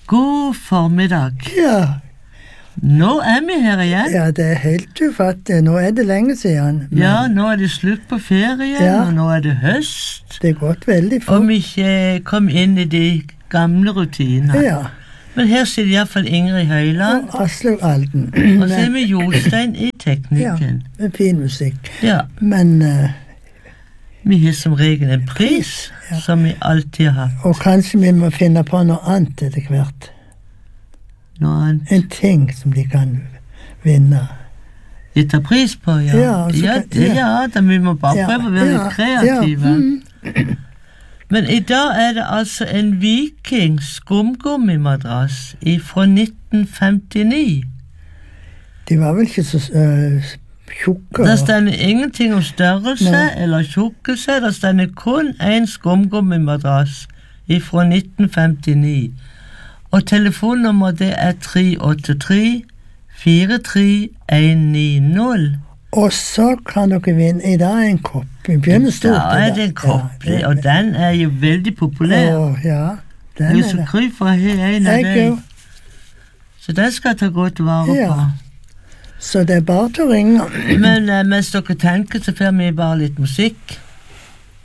God formiddag. Ja, Nå er vi her igjen. ja, det er helt ufattelig. Nå er det lenge siden. Men Ja, nå er det slutt på ferien, Ja. og nå er det høst. det er gått veldig Og fort. vi ikke kom inn i de gamle rutinene. Ja, Men her sitter i hvert fall Ingrid Høyland, og Aslaug Alden. og så er vi Jostein i teknikken. Med fin musikk. Ja, Men, vi har som regel en pris, Ja. som vi alltid har hatt. og kanskje vi må finne på noe annet etter hvert. Noe annet En ting som de kan vinne. vi tar pris på, ja. Ja, så Ja, kan- det, ja, da vi må bare Ja, prøve å være ja, litt kreative. ja, Men i dag er det altså en Viking skumgummimadrass fra 1959. De var vel ikke så tjukke. Der stender ingenting om størrelse Nei. eller tjukkelse. Der stender kun en skumgummimadrass fra 1959. Og telefonnummeret det er 383 43190. Og så kan dere vinne i dag en kopp. Vi begynner stort. Da er i dag. det en kopp, Ja, og den er jo veldig populær. ja, Jeg den er er så det. kry for å ha en av Jeg dem. òg. Så den skal jeg ta godt vare Ja. på. Så det er bare til å ringe. Men mens dere tenker, så får vi bare litt musikk.